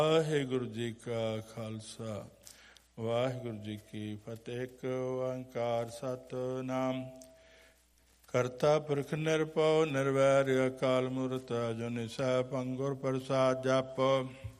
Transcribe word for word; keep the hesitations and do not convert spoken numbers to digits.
ਵਾਹਿਗੁਰੂ ਜੀ ਕਾ ਖਾਲਸਾ ਵਾਹਿਗੁਰੂ ਜੀ ਕੀ ਫਤਿਹ। ਇੱਕ ਓੰਕਾਰ ਸਤਿਨਾਮ ਕਰਤਾ ਪੁਰਖ ਨਿਰਭਉ ਨਿਰਵੈਰ ਅਕਾਲ ਮੂਰਤਿ ਅਜੂਨੀ ਸੈਭੰ ਗੁਰ ਪ੍ਰਸਾਦਿ ਜਪੁ।